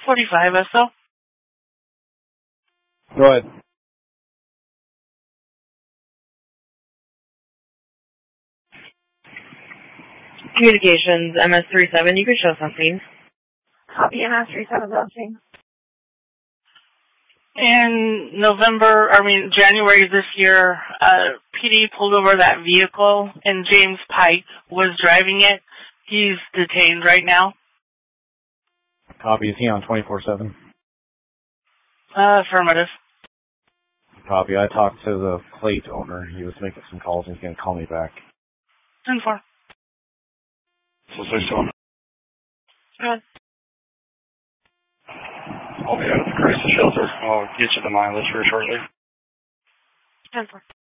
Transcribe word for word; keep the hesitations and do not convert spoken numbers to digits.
forty-five S O. Go ahead. Communications, M S thirty-seven, you can show something. Copy M S thirty-seven, something. In November, I mean, January of this year, uh, P D pulled over that vehicle, and James Pike was driving it. He's detained right now. Copy. Is he on twenty-four seven? Uh, affirmative. Copy. I talked to the plate owner. He was making some calls and he's going to call me back. ten four. So say so. Go ahead. I'll be out at the crisis shelter. I'll get you the mileage here shortly. ten four.